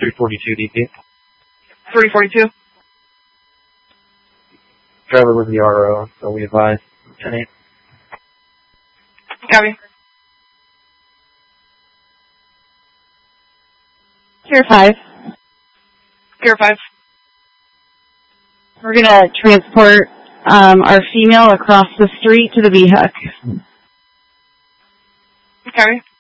342 DP. 342. Driver was the RO, so we advise 10-8. Copy. Pier 5. Pier 5. We're going to transport our female across the street to the B-Hook. Copy.